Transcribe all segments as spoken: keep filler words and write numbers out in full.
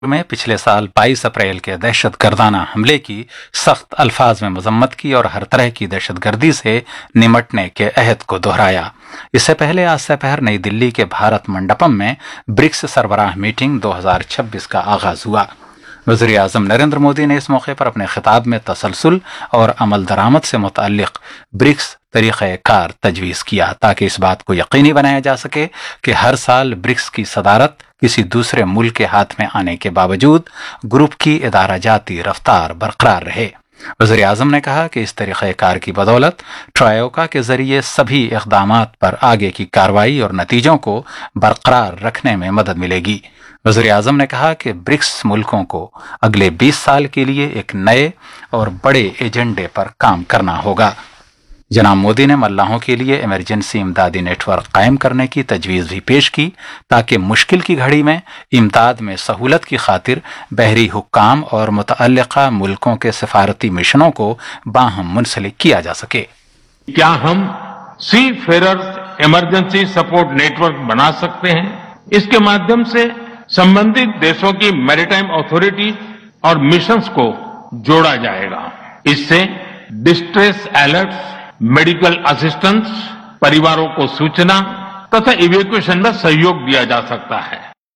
में पिछले साल बाईस अप्रैल के दहशत गर्दाना हमले की सख्त अल्फाज में मजम्मत की और हर तरह की दहशत गर्दी से निमटने के अहद को दोहराया। इससे पहले आज दोपहर नई दिल्ली के भारत मंडपम में ब्रिक्स सरबराह मीटिंग दो हज़ार छब्बीस का आगाज हुआ। वज़ीर आज़म नरेंद्र मोदी ने इस मौके पर अपने खिताब में तसलसल और अमल दरामद से मुतअल्लिक़ ब्रिक्स तरीक़े कार तजवीज़ किया ताकि इस बात को यकीनी बनाया जा सके कि हर साल ब्रिक्स की सदारत किसी दूसरे मुल्क के हाथ में आने के बावजूद ग्रुप की इदारा जाती रफ्तार बरकरार रहे। वज़ीर आज़म ने कहा कि इस तरीक़े कार की बदौलत ट्रायोका के ज़रिए सभी इक़दामात पर आगे की कार्रवाई और नतीजों को बरकरार रखने में मदद मिलेगी। वज़ीर आज़म ने कहा कि ब्रिक्स मुल्कों को अगले बीस साल के लिए एक नए और बड़े एजेंडे पर काम करना होगा। जनाब मोदी ने मल्लाहों के लिए इमरजेंसी इमदादी नेटवर्क कायम करने की तजवीज़ भी पेश की ताकि मुश्किल की घड़ी में इमदाद में सहूलत की खातिर बहरी हुक्काम और मुतअल्लिक़ा मुल्कों के सफारती मिशनों को बाहम मुंसलिक किया जा सके। क्या हम सी फेरर्स इमरजेंसी सपोर्ट नेटवर्क बना सकते हैं? इसके माध्यम से संबंधित देशों की मैरीटाइम अथॉरिटी और मिशंस को जोड़ा जाएगा। इससे डिस्ट्रेस अलर्ट्स, मेडिकल असिस्टेंस, परिवारों को सूचना तथा इवैक्यूएशन में सहयोग दिया जा सकता है।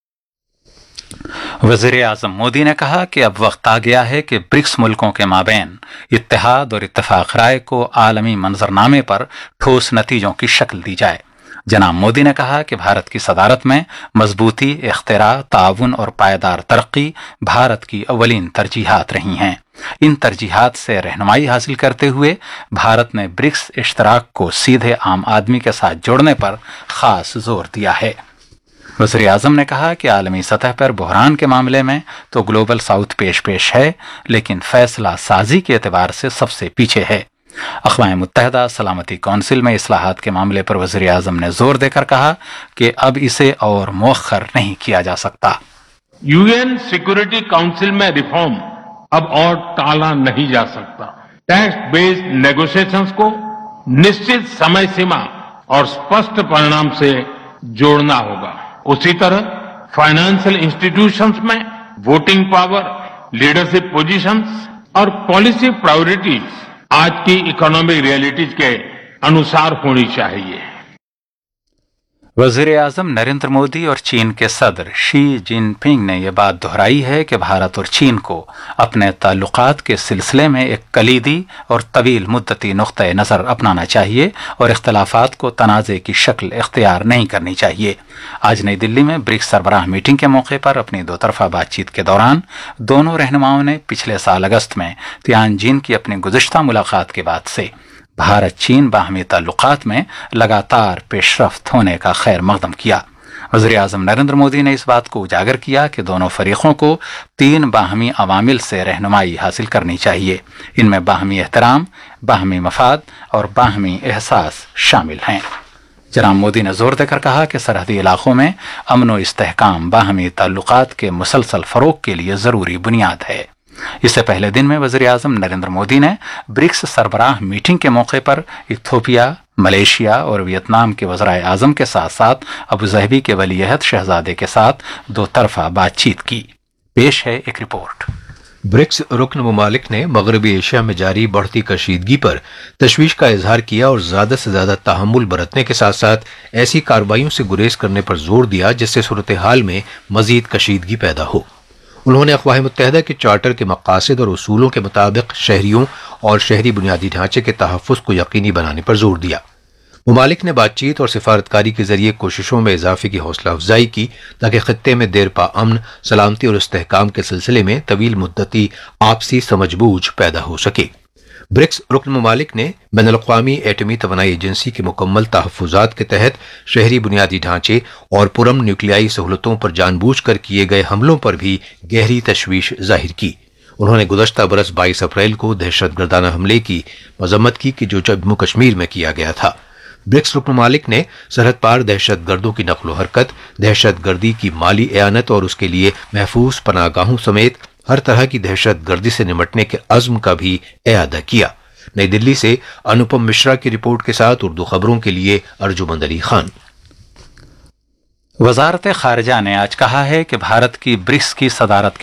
वज़ीर आज़म मोदी ने कहा कि अब वक्त आ गया है कि ब्रिक्स मुल्कों के माबैन इत्तेहाद और इत्तेफाक राय को आलमी मंजरनामे पर ठोस नतीजों की शक्ल दी जाए। जनाब मोदी ने कहा कि भारत की सदारत में मजबूती, इख्तिरा, ताउन और पायदार तरक्की भारत की अव्वलीन तरजीहात रही हैं। इन तरजीहात से रहनुमाई हासिल करते हुए भारत ने ब्रिक्स इश्तराक को सीधे आम आदमी के साथ जोड़ने पर खास जोर दिया है। वज़ीर आज़म ने कहा कि आलमी सतह पर बहरान के मामले में तो ग्लोबल साउथ पेश पेश है, लेकिन फैसला साजी के एतबार से सबसे पीछे है। अक़वाम मुत्तहिदा सलामती कौंसिल में इस्लाहात के मामले पर वज़ीर आज़म ने जोर देकर कहा कि अब इसे और मुअख्खर नहीं किया जा सकता। यूएन सिक्योरिटी काउंसिल में रिफॉर्म अब और टाला नहीं जा सकता। टेक्स्ट बेस्ड नेगोशिएशंस को निश्चित समय सीमा और स्पष्ट परिणाम से जोड़ना होगा। उसी तरह फाइनेंशियल इंस्टीट्यूशंस में वोटिंग पावर, लीडरशिप पोजीशंस और पॉलिसी प्रायोरिटीज आज की इकोनॉमिक रियलिटीज के अनुसार होनी चाहिए। वज़ीर आज़म नरेंद्र मोदी और चीन के सदर शी जिनपिंग ने यह बात दोहराई है कि भारत और चीन को अपने ताल्लुकात के सिलसिले में एक कलीदी और तवील मुद्दती नुक्ता नज़र अपनाना चाहिए और इख्तलाफात को तनाज़े की शक्ल इख्तियार नहीं करनी चाहिए। आज नई दिल्ली में ब्रिक्स सरबराह मीटिंग के मौके पर अपनी दो तरफा बातचीत के दौरान दोनों रहनुमाओं ने पिछले साल अगस्त में तियानजिन की अपनी गुज़िश्ता मुलाकात के बाद से भारत चीन बाहमी ताल्लुकात में लगातार पेशरफ्त होने का खैर मकदम किया। वज़ीर आज़म नरेंद्र मोदी ने इस बात को उजागर किया कि दोनों फरीकों को तीन बाहमी अवामिल से रहनुमाई हासिल करनी चाहिए। इनमें बाहमी एहतराम, बाहमी मफाद और बाहमी एहसास शामिल हैं। जनाब मोदी ने जोर देकर कहा कि सरहदी इलाकों में अमन व इस्तेहकाम बाहमी ताल्लुकात के मुसलसल फ़रोग़ के लिए ज़रूरी बुनियाद है। इससे पहले दिन में वज़ीर आज़म नरेंद्र मोदी ने ब्रिक्स सरबराह मीटिंग के मौके पर इथियोपिया, मलेशिया और वियतनाम के वज़राए आज़म के साथ साथ अबू ज़हबी के वलीअहद शहजादे के साथ दो तरफा बातचीत की। पेश है एक रिपोर्ट। ब्रिक्स रुकन ममालिक ने मगरबी एशिया में जारी बढ़ती कशीदगी पर तशवीश का इजहार किया और ज़्यादा से ज़्यादा तहम्मुल बरतने के साथ साथ ऐसी कार्रवाइयों से गुरेज करने पर जोर दिया जिससे सूरत हाल में मज़ीद कशीदगी पैदा हो। उन्होंने अक़वाम मुत्तहिदा के चार्टर के मक़ासिद और उसूलों के मुताबिक शहरियों और शहरी बुनियादी ढांचे के तहफ़्फ़ुज़ को यकीनी बनाने पर जोर दिया। ममालिक ने बातचीत और सिफारतकारी के जरिए कोशिशों में इजाफे की हौसला अफजाई की ताकि खत्ते में देर पा अमन, सलामती और इस्तेहकाम के सिलसिले में तवील मुद्दती आपसी समझबूझ पैदा हो सके। ब्रिक्स रुकन ममालिक ने बैनुल-अक़वामी एटमी तवानाई एजेंसी के मुकम्मल तहफ़्फ़ुज़ात के तहत शहरी बुनियादी ढांचे और पुरम न्यूक्लियाई सहूलतों पर जानबूझकर किए गए हमलों पर भी गहरी तशवीश जाहिर की। उन्होंने गुज़श्ता बरस बाईस अप्रैल को दहशत गर्दाना हमले की मजम्मत की कि जो जम्मू कश्मीर में किया गया था। ब्रिक्स रुकन ममालिक ने सरहद पार दहशत गर्दों की नकलो हरकत, दहशत गर्दी की माली एआनत और उसके लिए महफूज पनाहगाहों समेत हर तरह की दहशत गर्दी से निमटने के अज़्म का भी इआदा किया। नई दिल्ली से अनुपम मिश्रा की रिपोर्ट के साथ उर्दू खबरों के लिए अर्जुमंद अली खान। वजारत खारजा ने आज कहा है कि भारत की ब्रिक्स की सदारत